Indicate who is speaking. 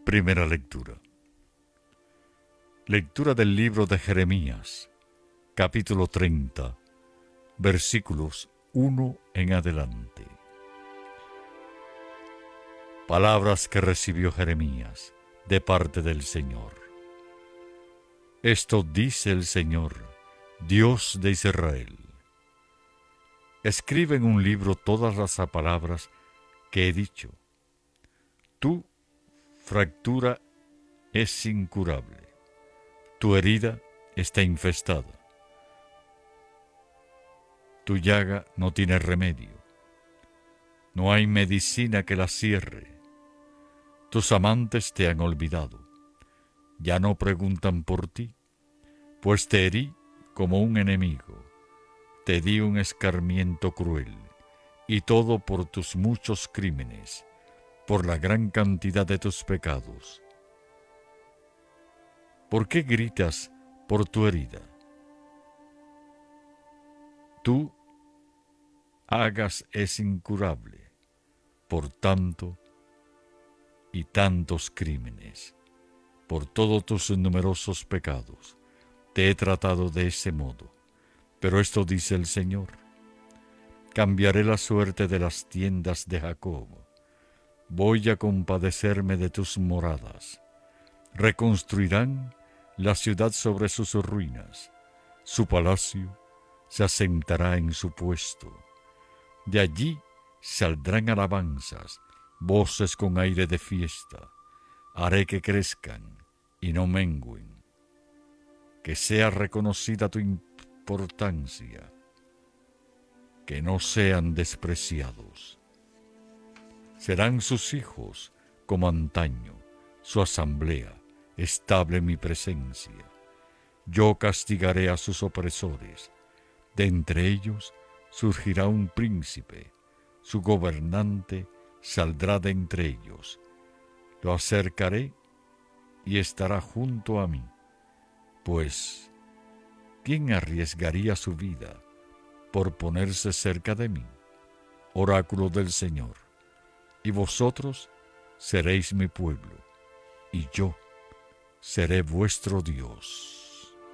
Speaker 1: Primera lectura. Lectura del libro de Jeremías, capítulo 30, versículos 1 en adelante. Palabras que recibió Jeremías de parte del Señor. Esto dice el Señor, Dios de Israel. Escribe en un libro todas las palabras que he dicho. Tu fractura es incurable. Tu herida está infestada. Tu llaga no tiene remedio. No hay medicina que la cierre. Tus amantes te han olvidado. Ya no preguntan por ti, pues te herí como un enemigo. Te di un escarmiento cruel, y todo por tus muchos crímenes, por la gran cantidad de tus pecados. ¿Por qué gritas por tu herida? Tú hagas es incurable, por tanto y tantos crímenes, por todos tus numerosos pecados, te he tratado de ese modo. Pero esto dice el Señor, cambiaré la suerte de las tiendas de Jacob, voy a compadecerme de tus moradas, reconstruirán la ciudad sobre sus ruinas, su palacio se asentará en su puesto, de allí saldrán alabanzas, voces con aire de fiesta, haré que crezcan y no mengüen, que sea reconocida tu importancia, que no sean despreciados. Serán sus hijos como antaño, su asamblea, estable en mi presencia. Yo castigaré a sus opresores, de entre ellos surgirá un príncipe, su gobernante saldrá de entre ellos. Lo acercaré y estará junto a mí, pues ¿quién arriesgaría su vida por ponerse cerca de mí? Oráculo del Señor. Y vosotros seréis mi pueblo, y yo seré vuestro Dios.